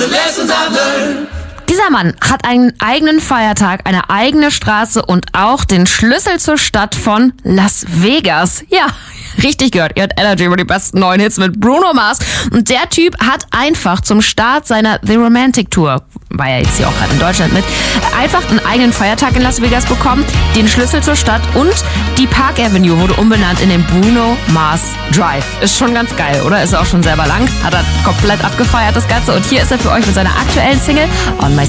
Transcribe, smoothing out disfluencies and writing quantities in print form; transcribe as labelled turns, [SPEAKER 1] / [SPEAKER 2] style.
[SPEAKER 1] Dieser Mann hat einen eigenen Feiertag, eine eigene Straße und auch den Schlüssel zur Stadt von Las Vegas. Ja, richtig gehört. Ihr hört Energy über die besten neuen Hits mit Bruno Mars. Und der Typ hat einfach zum Start seiner The Romantic Tour, war ja jetzt hier auch gerade in Deutschland mit, einfach einen eigenen Feiertag in Las Vegas bekommen, den Schlüssel zur Stadt und die Park Avenue wurde umbenannt in den Bruno Mars Drive. Ist schon ganz geil, oder? Ist auch schon selber lang. Hat er komplett abgefeiert, das Ganze. Und hier ist er für euch mit seiner aktuellen Single On My